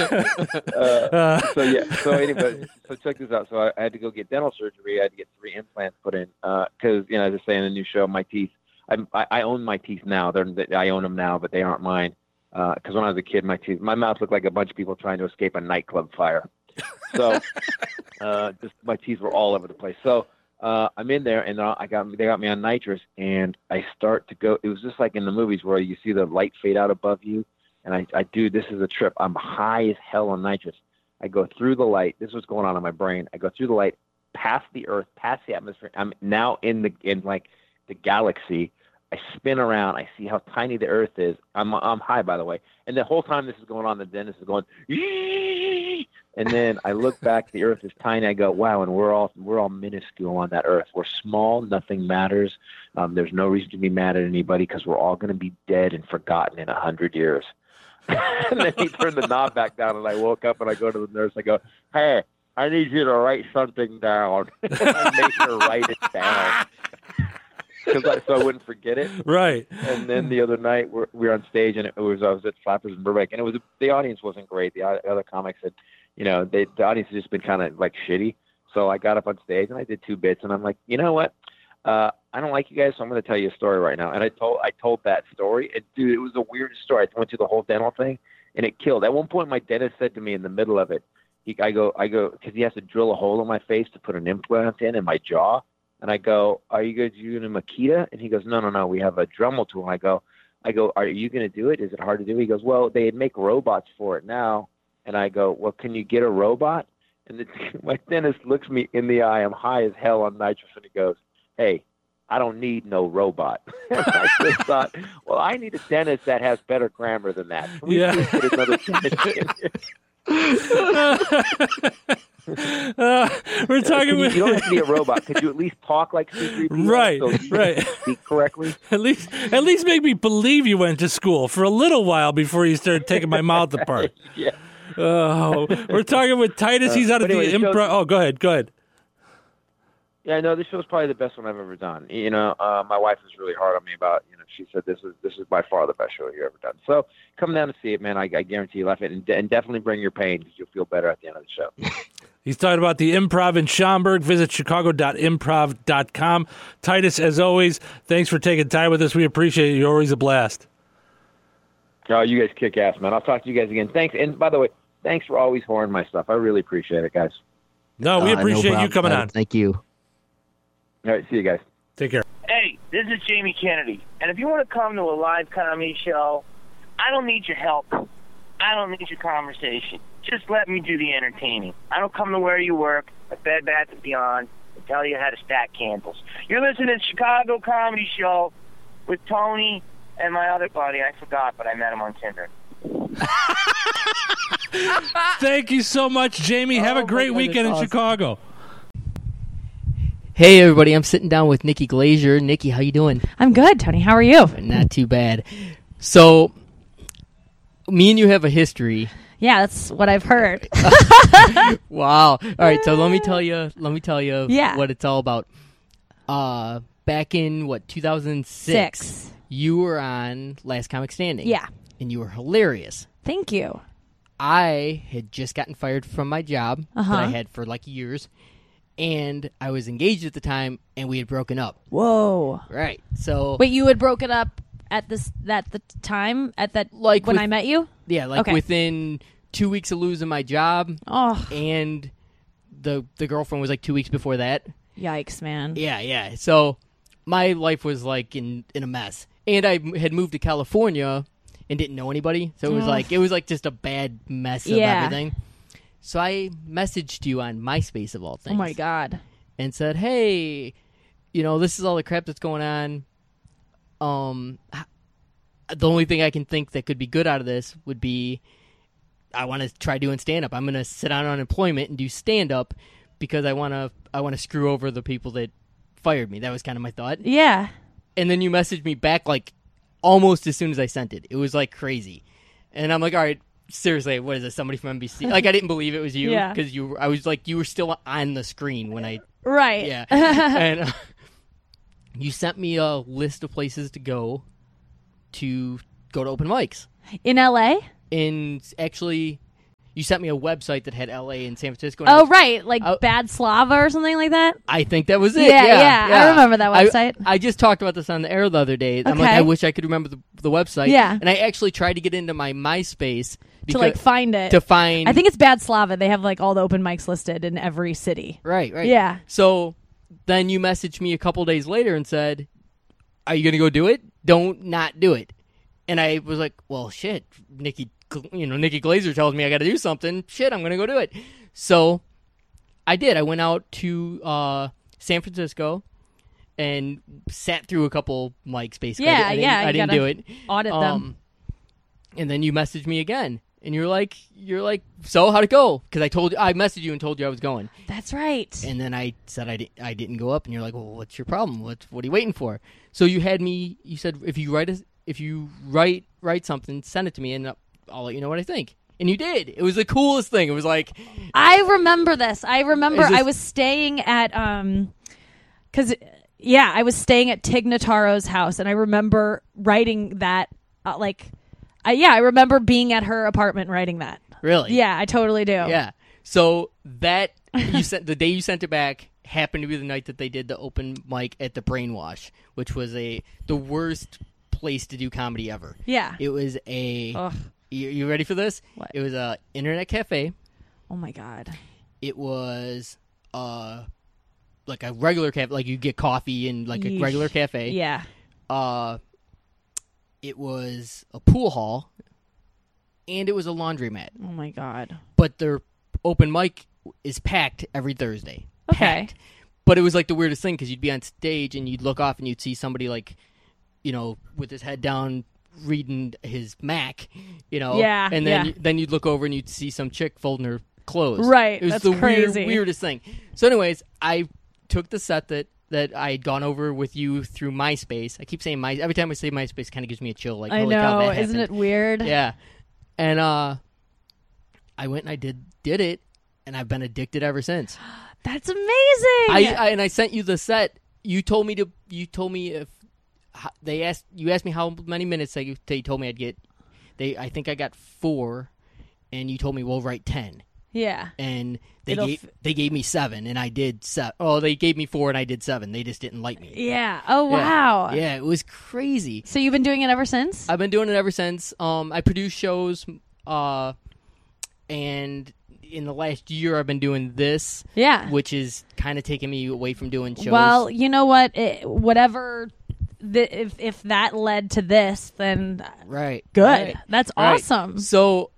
So anyway, so check this out. So I had to go get dental surgery. I had to get 3 implants put in because as I say in the new show, my teeth. I own my teeth now. I own them now, but they aren't mine. Because when I was a kid, my mouth looked like a bunch of people trying to escape a nightclub fire. So just my teeth were all over the place. So I'm in there, and they got me on nitrous, and I start to go. It was just like in the movies where you see the light fade out above you, and I do. This is a trip. I'm high as hell on nitrous. I go through the light. This is what's going on in my brain. I go through the light, past the Earth, past the atmosphere. I'm now in like the galaxy. I spin around. I see how tiny the Earth is. I'm high, by the way. And the whole time this is going on, the dentist is going, "Yee!" And then I look back. The Earth is tiny. I go, wow, and we're all minuscule on that Earth. We're small. Nothing matters. There's no reason to be mad at anybody because we're all going to be dead and forgotten in 100 years. And then he turned the knob back down, and I woke up, and I go to the nurse. I go, hey, I need you to write something down. I made her write it down. So I wouldn't forget it. Right. And then the other night we were on stage, and I was at Flappers in Burbank, and the audience wasn't great. The other comics had, the audience had just been kind of like shitty. So I got up on stage and I did 2 bits, and I'm like, you know what? I don't like you guys, so I'm going to tell you a story right now. And I told that story, and dude, it was the weirdest story. I went through the whole dental thing, and it killed. At one point, my dentist said to me in the middle of it, I go, because he has to drill a hole in my face to put an implant in my jaw. And I go, are you guys using a Makita? And he goes, no, we have a Dremel tool. And I go, are you going to do it? Is it hard to do? He goes, well, they make robots for it now. And I go, well, can you get a robot? And my dentist looks me in the eye. I'm high as hell on nitrous. And he goes, hey, I don't need no robot. I just thought, well, I need a dentist that has better grammar than that. Can we please put another dentist in here? We're talking. You don't have to be a robot. Could you at least talk like C-3PO? Right, so you right. Speak correctly. At least make me believe you went to school for a little while before you started taking my mouth apart. Yeah. Oh, we're talking with Titus. He's out of the improv. Oh, go ahead. Yeah, no, this show's probably the best one I've ever done. My wife was really hard on me about. She said this is by far the best show you've ever done. So come down to see it, man. I guarantee you'll laugh it, and definitely bring your pain because you'll feel better at the end of the show. He's talking about the Improv in Schaumburg. Visit chicago.improv.com. Titus, as always, thanks for taking time with us. We appreciate it. You're always a blast. Oh, you guys kick ass, man. I'll talk to you guys again. Thanks, and by the way, thanks for always whoring my stuff. I really appreciate it, guys. No, we appreciate you coming on. Thank you. All right, see you guys. Take care. Hey, this is Jamie Kennedy, and if you want to come to a live comedy show, I don't need your help. I don't need your conversation. Just let me do the entertaining. I don't come to where you work, at Bed Bath & Beyond, and tell you how to stack candles. You're listening to Chicago Comedy Show with Tony and my other buddy. I forgot, but I met him on Tinder. Thank you so much, Jamie. Have a great weekend in Chicago. Hey, everybody. I'm sitting down with Nikki Glazier. Nikki, how you doing? I'm good, Tony. How are you? Not too bad. So, me and you have a history. Yeah, that's what I've heard. Wow. All right, so let me tell you what it's all about. Back in, 2006, you were on Last Comic Standing. Yeah. And you were hilarious. Thank you. I had just gotten fired from my job that I had for years. And I was engaged at the time, and we had broken up. Whoa! Right. So wait, you had broken up at the time when I met you? Yeah, within 2 weeks of losing my job. Oh, and the girlfriend was 2 weeks before that. Yikes, man! Yeah. So my life was in a mess, and I had moved to California and didn't know anybody, so it was just a bad mess of everything. So I messaged you on MySpace, of all things. Oh, my God. And said, hey, this is all the crap that's going on. The only thing I can think that could be good out of this would be I want to try doing stand-up. I'm going to sit on unemployment and do stand-up because I want to screw over the people that fired me. That was kind of my thought. Yeah. And then you messaged me back, almost as soon as I sent it. It was, crazy. And I'm like, all right. Seriously, what is this? Somebody from NBC? I didn't believe it was you because I was you were still on the screen when I. Right. Yeah. And you sent me a list of places to go to open mics in LA. And actually, You sent me a website that had L.A. and San Francisco. Oh, right. Like Bad Slava or something like that? I think that was it. Yeah. I remember that website. I just talked about this on the air the other day. I'm like, I wish I could remember the website. Yeah. And I actually tried to get into my MySpace. To, like, find it. To find... I think it's Bad Slava. They have, like, all the open mics listed in every city. Right. Yeah. So then you messaged me a couple days later and said, are you going to go do it? Don't not do it. And I was like, well, shit, Nikki Glazer tells me I got to do something. Shit, I'm going to go do it. So I did. I went out to San Francisco and sat through a couple mics, basically. I didn't do it. Audit them. And then you messaged me again. And you're like, so how'd it go? Because I messaged you and told you I was going. That's right. And then I said I didn't go up, and you're like, well, what's your problem? What are you waiting for? So you said if you write something, send it to me, and I'll let you know what I think. And you did. It was the coolest thing. It was like, I remember this. I was staying at I was staying at Tig Notaro's house, and I remember writing that I remember being at her apartment writing that. Really? Yeah, I totally do. Yeah. So that the day you sent it back happened to be the night that they did the open mic at the Brainwash, which was the worst place to do comedy ever. Yeah. It was you ready for this? What? It was a internet cafe. Oh my God. It was like a regular cafe, like you get coffee in like a regular cafe. Yeah. It was a pool hall, and it was a laundromat. Oh my God. But their open mic is packed every Thursday. Okay. Packed. But it was like the weirdest thing because you'd be on stage and you'd look off and you'd see somebody like, with his head down reading his Mac, Yeah. And then you'd look over and you'd see some chick folding her clothes. Right. It was That's the crazy. weirdest thing. So anyways, I took the set that I had gone over with you through MySpace. I keep saying every time I say MySpace, it kind of gives me a chill. Like, I holy know, cow, that isn't happened. it weird? Yeah. And I went and I did it, and I've been addicted ever since. That's amazing. I sent you the set. You told me if you asked me how many minutes they told me I'd get. I think I got 4, and you told me we'll write 10. Yeah. And they gave me 7, and I did 7. Oh, they gave me 4, and I did 7. They just didn't like me. Yeah. Oh, wow. Yeah, it was crazy. So you've been doing it ever since? I've been doing it ever since. I produce shows, and in the last year I've been doing this. Yeah. Which is kind of taking me away from doing shows. Well, you know what? If that led to this, then right. Good. Right. That's right. awesome. So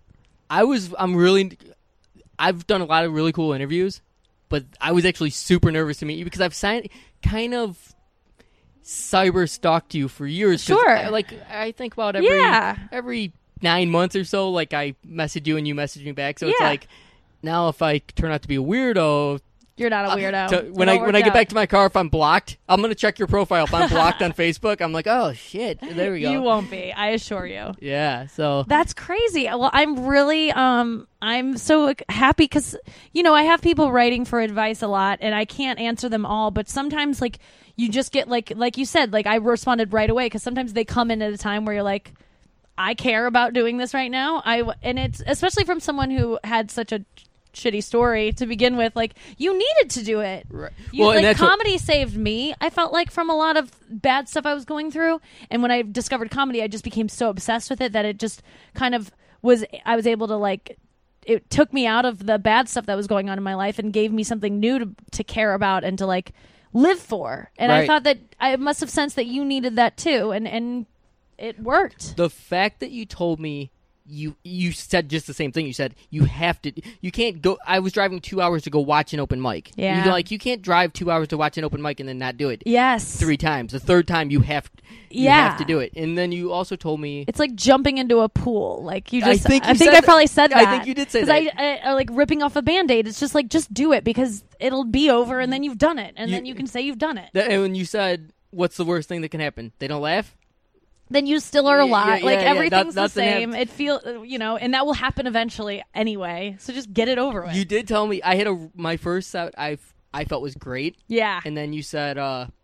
I've done a lot of really cool interviews, but I was actually super nervous to meet you because I've kind of cyber stalked you for years. Sure. I think about every 9 months or so, like I message you and you message me back. So it's like, now if I turn out to be a weirdo, you're not a weirdo. When I get back to my car, if I'm blocked, I'm going to check your profile. If I'm blocked on Facebook, I'm like, oh, shit. There we go. You won't be. I assure you. Yeah. So that's crazy. Well, I'm really, I'm so happy because, I have people writing for advice a lot and I can't answer them all. But sometimes, like, you just get, like you said, like, I responded right away because sometimes they come in at a time where you're like, I care about doing this right now. And it's especially from someone who had such a shitty story to begin with. Like, you needed to do it. Right. Comedy saved me. I felt like from a lot of bad stuff I was going through, and when I discovered comedy, I just became so obsessed with it that it just kind of I was able to, like, it took me out of the bad stuff that was going on in my life and gave me something new to care about and to, like, live for. And right. I thought that I must have sensed that you needed that too, and it worked. The fact that you told me you said just the same thing. You said you can't go. I was driving 2 hours to go watch an open mic. Yeah. You're like, you can't drive 2 hours to watch an open mic and then not do it. Yes. 3 times. The third time you have to do it. And then you also told me it's like jumping into a pool. Like you just. I think I probably said that. I think you did say that. Because I like ripping off a Band-Aid. It's just like, just do it because it'll be over and then you've done it. And then you can say you've done it. And when you said, what's the worst thing that can happen? They don't laugh? Then you still are alive. Everything's the same. It feels, and that will happen eventually anyway. So just get it over with. You did tell me I had my first set I felt was great. Yeah. And then you said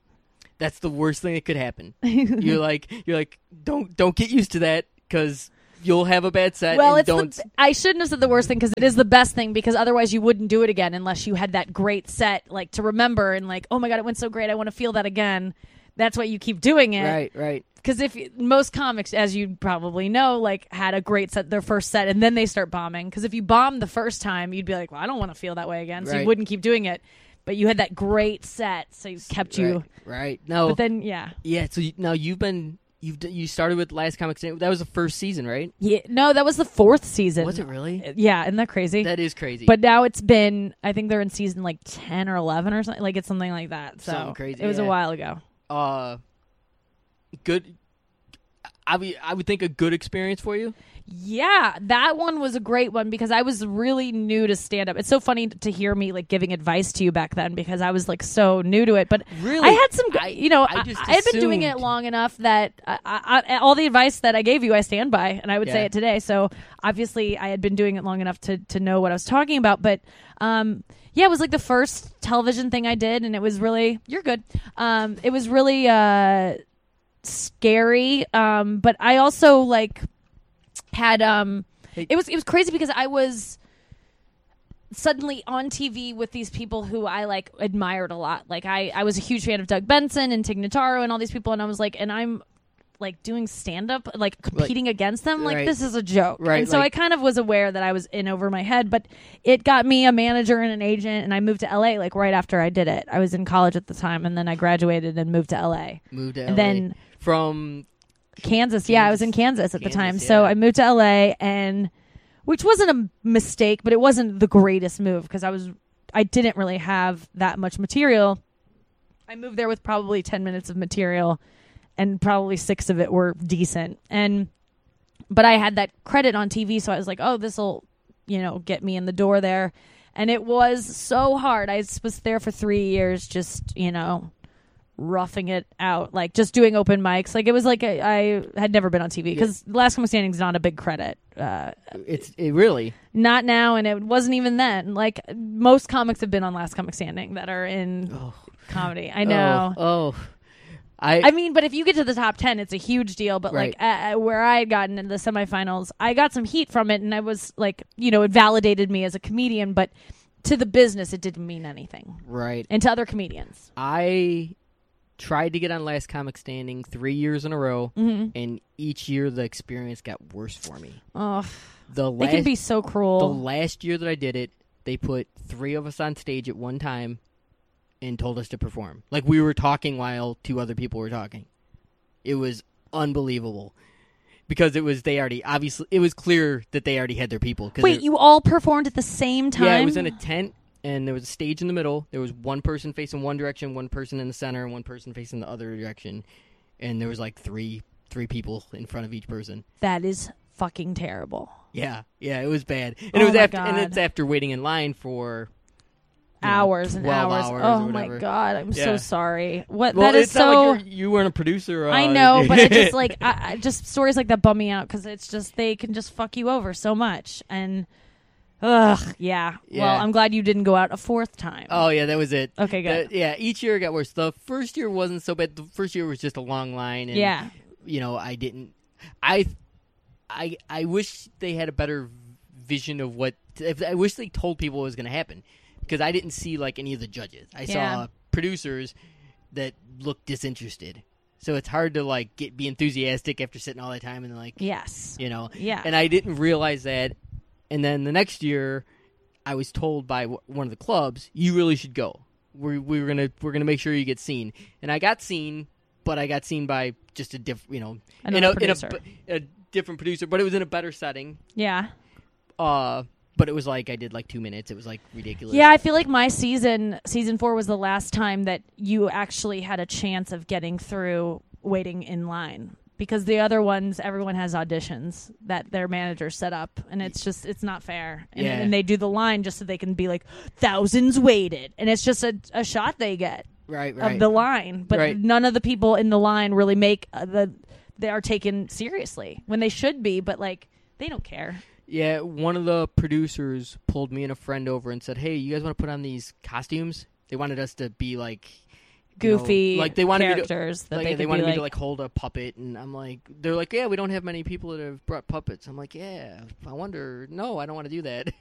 that's the worst thing that could happen. You're like don't get used to that because you'll have a bad set. Well, and I shouldn't have said the worst thing because it is the best thing, because otherwise you wouldn't do it again unless you had that great set, like, to remember and like, oh my God, it went so great, I want to feel that again. That's why you keep doing it. Right. Because most comics, as you probably know, like, had a great set, their first set, and then they start bombing. Because if you bombed the first time, you'd be like, well, I don't want to feel that way again. So you wouldn't keep doing it. But you had that great set, so it kept you. Right. No. But then, yeah. Yeah. So now you started with Last Comic Standing. That was the first season, right? Yeah. No, that was the 4th season. Was it really? Yeah. Isn't that crazy? That is crazy. But now it's been, I think they're in season like 10 or 11 or something. Like, it's something like that. So something crazy. It was a while ago. Good. I would think a good experience for you. Yeah, that one was a great one because I was really new to stand up. It's so funny to hear me like giving advice to you back then because I was like so new to it. But really, I had some, I had been doing it long enough that all the advice that I gave you, I stand by, and I would say it today. So obviously, I had been doing it long enough to know what I was talking about. But yeah, it was like the first television thing I did, and it was really, you're good. It was really scary, but I also like had it was crazy because I was suddenly on TV with these people who I like admired a lot. Like I was a huge fan of Doug Benson and Tig Notaro and all these people, and I was like, and I'm like doing stand up, like competing against them, like this is a joke. Right. And so I kind of was aware that I was in over my head, but it got me a manager and an agent, and I moved to LA like right after I did it. I was in college at the time, and then I graduated and moved to LA. And then from Kansas. Yeah, I was in Kansas at the time. Yeah. So I moved to LA, and which wasn't a mistake, but it wasn't the greatest move because I didn't really have that much material. I moved there with probably 10 minutes of material, and probably 6 of it were decent. But I had that credit on TV, so I was like, oh, this'll, get me in the door there. And it was so hard. I was there for 3 years, just, roughing it out, like just doing open mics. Like it was like I had never been on TV because Last Comic Standing is not a big credit. It really not now, and it wasn't even then. Like most comics have been on Last Comic Standing that are in comedy. I know. I mean, but if you get to the top 10, it's a huge deal. But like where I had gotten into the semifinals, I got some heat from it, and I was like, it validated me as a comedian. But to the business, it didn't mean anything. Right. And to other comedians, I tried to get on Last Comic Standing 3 years in a row, and each year the experience got worse for me. Oh, they can be so cruel. The last year that I did it, they put 3 of us on stage at one time and told us to perform. Like we were talking while 2 other people were talking. It was unbelievable. Because it was it was clear that they already had their people. Wait, you all performed at the same time? Yeah, it was in a tent. And there was a stage in the middle. There was one person facing one direction, one person in the center, and one person facing the other direction. And there was like three people in front of each person. That is fucking terrible. Yeah, it was bad. And it was it's after waiting in line for hours and hours. Oh my God, I'm so sorry. What well, that is so. Like you weren't a producer. I know, but I just like just stories like that bum me out because it's just they can just fuck you over so much and. Ugh, yeah. Well, I'm glad you didn't go out a 4th time. Oh, yeah, that was it. Okay, good. Each year it got worse. The first year wasn't so bad. The first year was just a long line. And, I didn't... I wish they had a better vision of what... I wish they told people what was going to happen. Because I didn't see, like, any of the judges. I saw producers that looked disinterested. So it's hard to, like, be enthusiastic after sitting all that time and, like... Yes. Yeah. And I didn't realize that... And then the next year, I was told by one of the clubs, "You really should go. We're gonna make sure you get seen." And I got seen, but I got seen by just a different, a different producer. But it was in a better setting. Yeah. But it was like I did like 2 minutes. It was like ridiculous. Yeah, I feel like my season 4 was the last time that you actually had a chance of getting through waiting in line. Because the other ones, everyone has auditions that their managers set up, and it's not fair. And they do the line just so they can be like, thousands waited. And it's just a shot they get of the line. But none of the people in the line really make they are taken seriously when they should be, but like they don't care. Yeah, one of the producers pulled me and a friend over and said, "Hey, you guys want to put on these costumes?" They wanted us to be like goofy like they wanted characters that they they wanted me to like, like hold a puppet, and I'm like, they're like, yeah, we don't have many people that have brought puppets. I'm like, yeah, I wonder. No, I don't want to do that.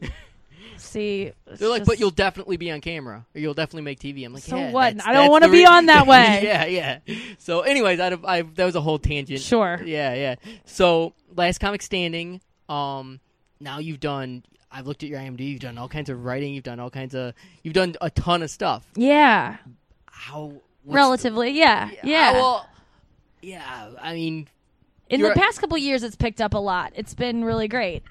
see. They're like, but you'll definitely be on camera, or you'll definitely make TV. I'm like, So yeah, what? that's- I don't that's want to the be on that way. yeah. So, anyways, that was a whole tangent. Sure. Yeah. So, Last Comic Standing. Now you've done. I've looked at your IMDb. You've done all kinds of writing. You've done a ton of stuff. Yeah. How? Relatively, yeah. Well, yeah. I mean, In the past couple years, it's picked up a lot. It's been really great.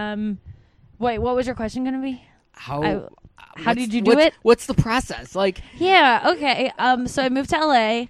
Wait, what was your question going to be? how did you do it? What's the process like? Yeah. Okay. So I moved to LA.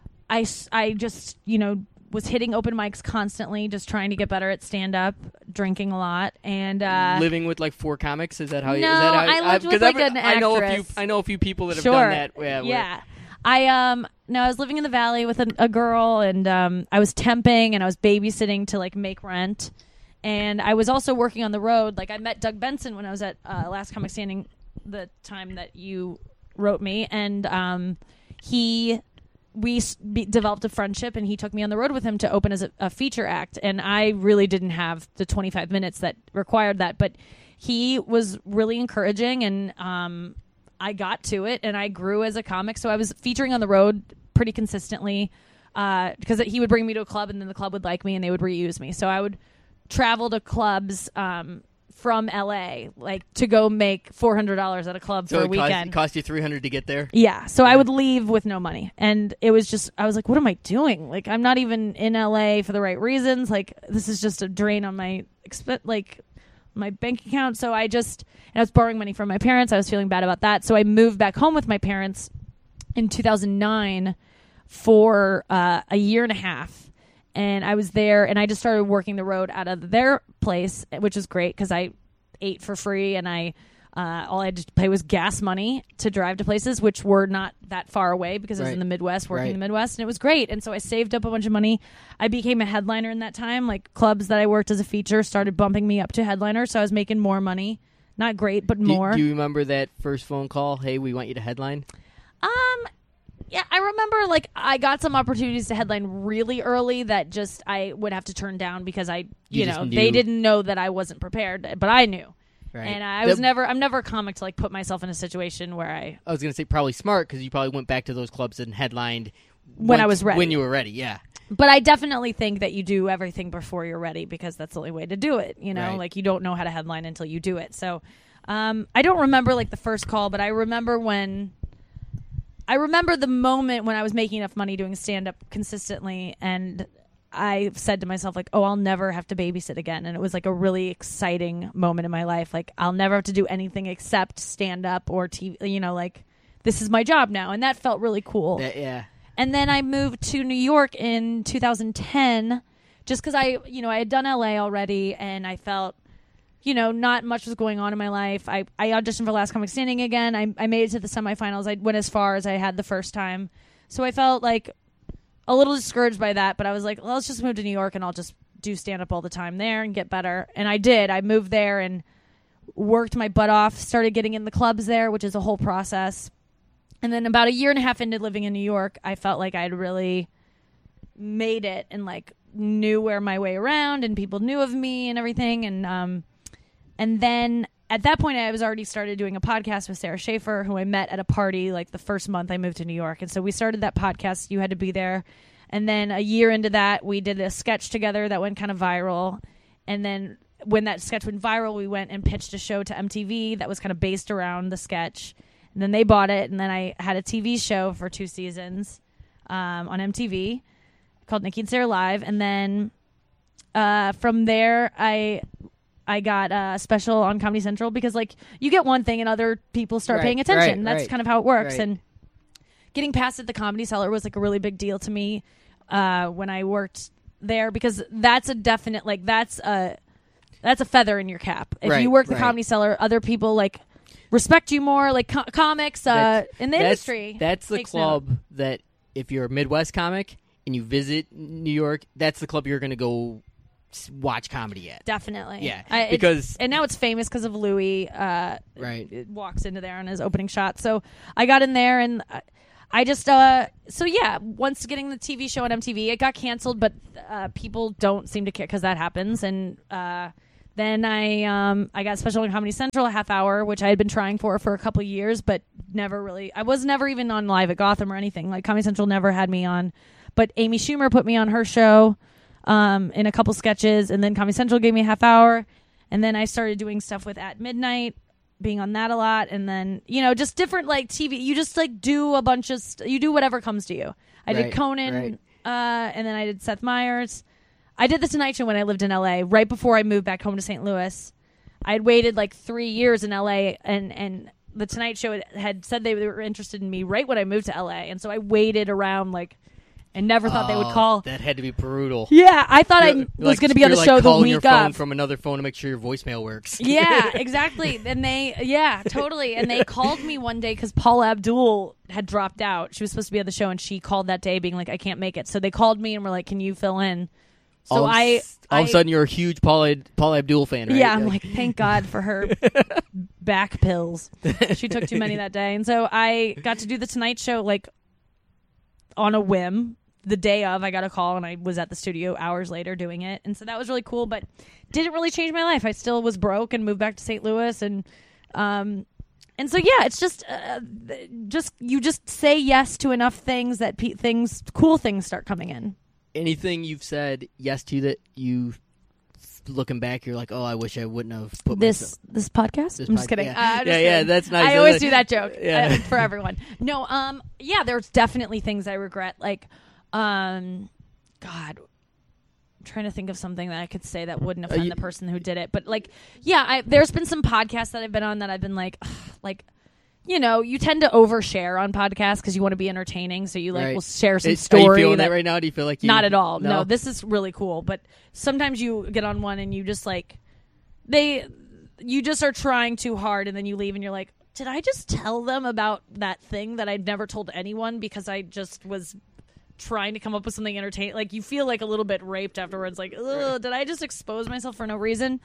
I just was hitting open mics constantly, just trying to get better at stand up, drinking a lot, and Living with like 4 comics. Is that how? No, Is that how, I lived with like an actress. I know a few people that have Sure. done that. Yeah. I was living in the Valley with a girl, and I was temping and I was babysitting to like make rent, and I was also working on the road. Like I met Doug Benson when I was at Last Comic Standing, the time that you wrote me, and we developed a friendship, and he took me on the road with him to open as a feature act, and I really didn't have the 25 minutes that required that, but he was really encouraging, and I got to it, and I grew as a comic. So I was featuring on the road pretty consistently because he would bring me to a club, and then the club would like me, and they would reuse me. So I would travel to clubs from LA, like to go make $400 at a club for a weekend. It cost you $300 to get there. Yeah, so I would leave with no money, and it was just I was like, what am I doing? Like I'm not even in LA for the right reasons. Like this is just a drain on my my bank account. So I was borrowing money from my parents. I was feeling bad about that. So I moved back home with my parents in 2009 for a year and a half. And I was there, and I just started working the road out of their place, which was great because I ate for free, and all I had to pay was gas money to drive to places which were not that far away because I was in the Midwest, working in the Midwest, and it was great. And so I saved up a bunch of money. I became a headliner in that time. Like clubs that I worked as a feature started bumping me up to headliner, so I was making more money. Not great, but more. Do you remember that first phone call? Hey, we want you to headline. Yeah, I remember like I got some opportunities to headline really early that just I would have to turn down because they didn't know that I wasn't prepared, but I knew. Right. And I'm never a comic to like put myself in a situation where I was going to say probably smart because you probably went back to those clubs and headlined when I was ready. When you were ready, yeah. But I definitely think that you do everything before you're ready because that's the only way to do it. Like you don't know how to headline until you do it. So I don't remember like the first call, but I remember the moment when I was making enough money doing stand-up consistently, and I said to myself, like, oh, I'll never have to babysit again. And it was like a really exciting moment in my life. Like, I'll never have to do anything except stand-up or TV, like, this is my job now. And that felt really cool. Yeah. And then I moved to New York in 2010 just because I had done LA already, and I felt not much was going on in my life. I auditioned for Last Comic Standing again. I made it to the semifinals. I went as far as I had the first time. So I felt like a little discouraged by that, but I was like, well, let's just move to New York and I'll just do stand-up all the time there and get better. And I did. I moved there and worked my butt off, started getting in the clubs there, which is a whole process. And then about a year and a half into living in New York, I felt like I'd really made it and like knew where my way around and people knew of me and everything. And then at that point, I was already started doing a podcast with Sarah Schaefer, who I met at a party like the first month I moved to New York. And so we started that podcast, You Had to Be There. And then a year into that, we did a sketch together that went kind of viral. And then when that sketch went viral, we went and pitched a show to MTV that was kind of based around the sketch. And then they bought it. And then I had a TV show for 2 seasons on MTV called Nikki and Sarah Live. And then from there, I got a special on Comedy Central because, like, you get one thing and other people start paying attention. That's kind of how it works. Right. And getting past at the Comedy Cellar was, like, a really big deal to me when I worked there because that's a definite, like, that's a feather in your cap. If you work the Comedy Cellar, other people, like, respect you more, like comics in the industry. That's the club that if you're a Midwest comic and you visit New York, that's the club you're going to go watch comedy at. Definitely. Yeah. And now it's famous because of Louis. It walks into there on his opening shot. So I got in there and I just so yeah, once getting the TV show on MTV, it got canceled, but people don't seem to care because that happens. And then I got special on Comedy Central, a half hour, which I had been trying for a couple of years, but never really. I was never even on live at Gotham or anything. Like Comedy Central never had me on, but Amy Schumer put me on her show in a couple sketches, and then Comedy Central gave me a half hour, and then I started doing stuff with At Midnight, being on that a lot, and then just different like TV. You just like do a bunch of you do whatever comes to you. I did Conan, and then I did Seth Meyers. I did the Tonight Show when I lived in LA, right before I moved back home to St. Louis. I had waited like 3 years in LA, and the Tonight Show had said they were interested in me right when I moved to LA, and so I waited around and never thought they would call. That had to be brutal. Yeah, I thought I was going to be on the show the week your phone of. from another phone to make sure your voicemail works. Yeah, exactly. And totally. And they called me one day because Paula Abdul had dropped out. She was supposed to be on the show, and she called that day being like, I can't make it. So they called me and were like, can you fill in? So all of a sudden, you're a huge Paula Abdul fan, right? Yeah, I'm like, thank God for her back pills. She took too many that day. And so I got to do the Tonight Show on a whim. The day of, I got a call, and I was at the studio hours later doing it. And so that was really cool, but didn't really change my life. I still was broke and moved back to St. Louis. And so, yeah, it's just you just say yes to enough things that cool things start coming in. Anything you've said yes to that you, looking back, you're like, oh, I wish I wouldn't have put this podcast. I'm just kidding. Yeah, that's nice. I always do that joke for everyone. No, yeah, there's definitely things I regret. God, I'm trying to think of something that I could say that wouldn't offend the person who did it. But there's been some podcasts that I've been on that I've been you tend to overshare on podcasts because you want to be entertaining, so you will share some story. Are you feeling that right now? Do you feel like not at all? No, this is really cool. But sometimes you get on one and you just you just are trying too hard, and then you leave and you're like, did I just tell them about that thing that I'd never told anyone because I just was trying to come up with something entertaining? Like you feel like a little bit raped afterwards. Like, ugh, did I just expose myself for no reason?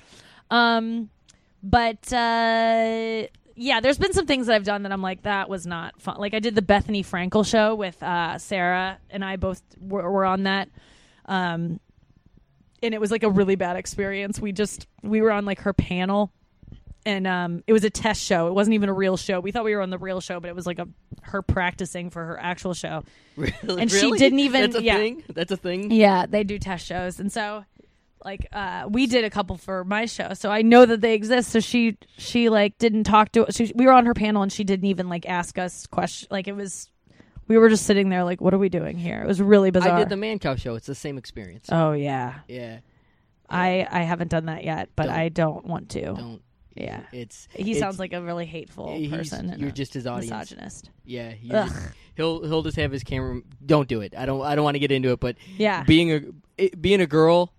Yeah, there's been some things that I've done that I'm like, that was not fun. Like I did the Bethany Frankel show with Sarah, and I both were on that. And it was like a really bad experience. We were on her panel, and it was a test show. It wasn't even a real show. We thought we were on the real show, but it was her practicing for her actual show. Really? And she didn't even. That's a thing? That's a thing? Yeah, they do test shows, and so. We did a couple for my show, so I know that they exist. So she didn't talk to us. We were on her panel, and she didn't even ask us questions. We were just sitting there what are we doing here? It was really bizarre. I did the Man Cow show. It's the same experience. Oh yeah. Yeah. I haven't done that yet, but I don't want to. Don't. Yeah. He sounds like a really hateful person. You're just his audience. Misogynist. Yeah. He'll just have his camera. Don't do it. I don't want to get into it, but yeah. Being a girl.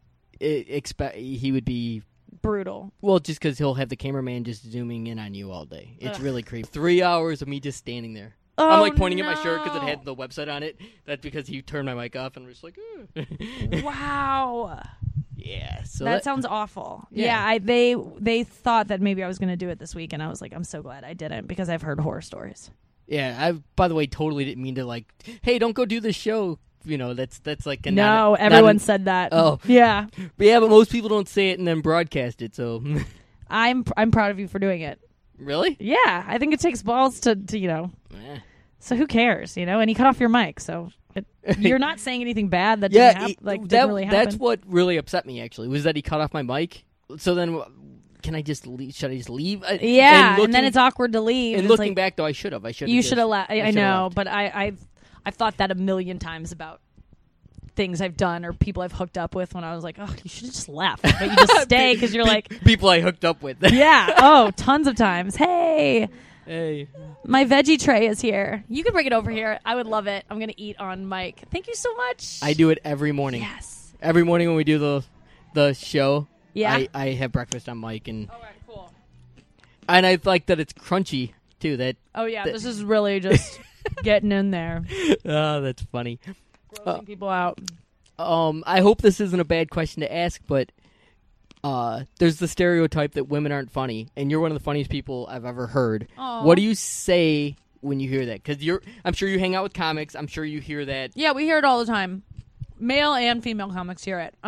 He would be brutal. Well, just because he'll have the cameraman just zooming in on you all day. It's really creepy. 3 hours of me just standing there. Oh, I'm pointing at my shirt because it had the website on it. That's because he turned my mic off and was like, wow. Yeah. So that sounds awful. Yeah. They thought that maybe I was going to do it this week, and I was like, I'm so glad I didn't because I've heard horror stories. Yeah. I, by the way, totally didn't mean to hey, don't go do this show. That's like everyone said that. Oh yeah, but most people don't say it and then broadcast it. So I'm proud of you for doing it. Really? Yeah, I think it takes balls to So who cares, And he cut off your mic, so you're not saying anything bad that didn't didn't really happen. That's what really upset me actually was that he cut off my mic. So then. Can I just leave? Should I just leave? Yeah, and then it's awkward to leave. And looking back, though, I should have. You should have left. I know, but I've thought that a million times about things I've done or people I've hooked up with when I was like, oh, you should have just left. But you just stay because you're people I hooked up with. Yeah. Oh, tons of times. Hey, Hey. My veggie tray is here. You can bring it over here. I would love it. I'm going to eat on mic. Thank you so much. I do it every morning. Yes. Every morning when we do the show, yeah. I have breakfast on mic. And, all right, cool. And I like that it's crunchy, too. Oh, yeah. This is really just getting in there. Oh, that's funny. Grossing people out. I hope this isn't a bad question to ask, but there's the stereotype that women aren't funny, and you're one of the funniest people I've ever heard. Aww. What do you say when you hear that? Because I'm sure you hang out with comics. I'm sure you hear that. Yeah, we hear it all the time. Male and female comics hear it.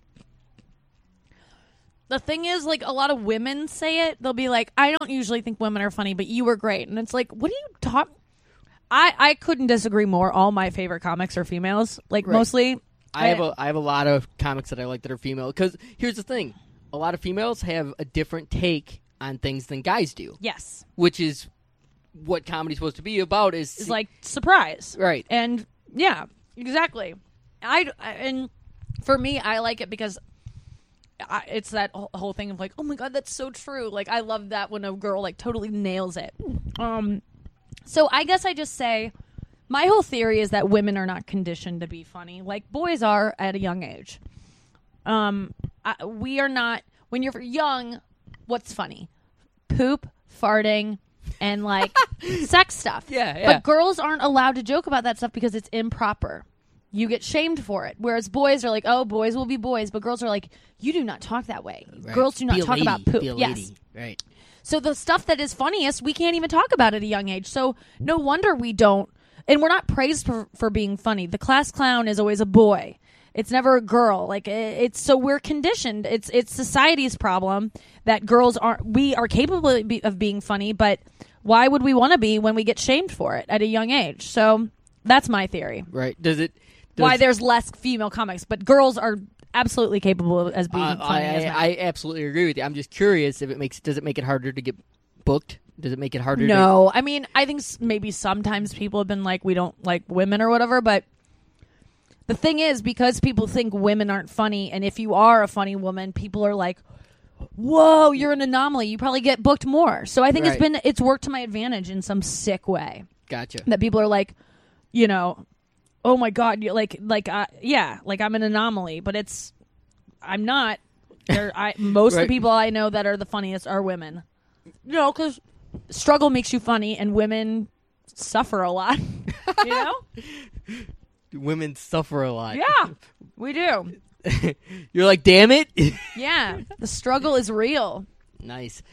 The thing is, like, a lot of women say it. They'll be like, I don't usually think women are funny, but you were great. And it's like, what are you talking? I couldn't disagree more. All my favorite comics are females. Like, Right. mostly. I have a lot of comics that I like that are female. Because here's the thing. A lot of females have a different take on things than guys do. Yes. Which is what comedy's supposed to be about. It's like surprise. Right. And, yeah, exactly. And for me, I like it because it's that whole thing of like, oh my god, that's so true. Like, I love that when a girl like totally nails it. So I guess I just say my whole theory is that women are not conditioned to be funny like boys are at a young age. We are not. When you're young, what's funny? Poop, farting, and like sex stuff. Yeah. But girls aren't allowed to joke about that stuff because it's improper. You get shamed for it. Whereas boys are like, oh, boys will be boys. But girls are like, you do not talk that way. Right. Girls do not Be a talk lady. about poop. Be a Yes. lady. Right. So the stuff that is funniest, we can't even talk about at a young age. So no wonder we don't. And we're not praised for being funny. The class clown is always a boy. It's never a girl. Like it's so we're conditioned. It's society's problem that girls aren't. We are capable of being funny, but why would we want to be when we get shamed for it at a young age? So that's my theory. Right. Why there's less female comics, but girls are absolutely capable as being funny. as men. I absolutely agree with you. I'm just curious if does it make it harder to get booked? Does it make it harder? No, I mean, I think maybe sometimes people have been like, we don't like women or whatever, but the thing is, because people think women aren't funny, and if you are a funny woman, people are like, whoa, you're an anomaly. You probably get booked more. So I think Right. it's worked to my advantage in some sick way. Gotcha. That people are like, you know, oh my God, you're like I'm an anomaly, but I'm not. Most of Right. the people I know that are the funniest are women. You know, because struggle makes you funny, and women suffer a lot. You know? Women suffer a lot. Yeah, we do. You're like, damn it. Yeah, the struggle is real. Nice.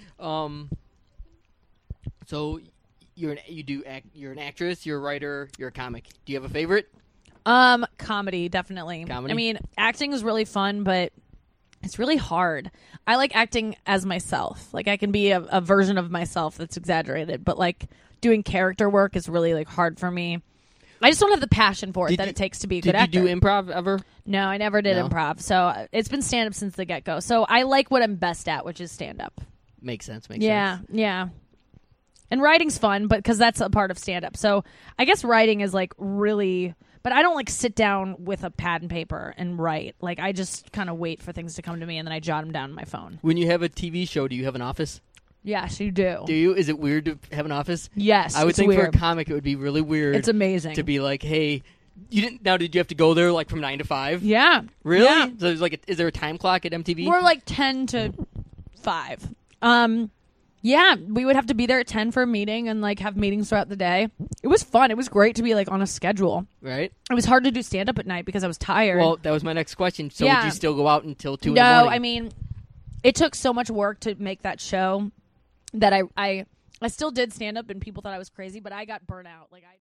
So you're an actress, you're a writer, you're a comic. Do you have a favorite? Comedy, definitely. Comedy? I mean, acting is really fun, but it's really hard. I like acting as myself. Like, I can be a version of myself that's exaggerated, but like doing character work is really like hard for me. I just don't have the passion for it it takes to be a good actor. Did you do improv ever? No, I never did No? improv. So it's been stand-up since the get-go. So I like what I'm best at, which is stand-up. Makes sense. Yeah. And writing's fun, but because that's a part of stand-up. So I guess writing is like really... But I don't like sit down with a pad and paper and write. Like, I just kind of wait for things to come to me, and then I jot them down on my phone. When you have a TV show, do you have an office? Yes, you do. Do you? Is it weird to have an office? Yes, I would it's think weird. for a comic it would be really weird. It's amazing. To be like, hey, you didn't. Now, did you have to go there like from 9 to 5? Yeah. Really? Yeah. So there's like, is there a time clock at MTV? We're like 10 to 5. Yeah, we would have to be there at 10 for a meeting and like have meetings throughout the day. It was fun. It was great to be like on a schedule. Right. It was hard to do stand up at night because I was tired. Well, that was my next question. So Yeah. would you still go out until 2 in No, the morning? I mean, it took so much work to make that show that I still did stand up and people thought I was crazy, but I got burnt out. Like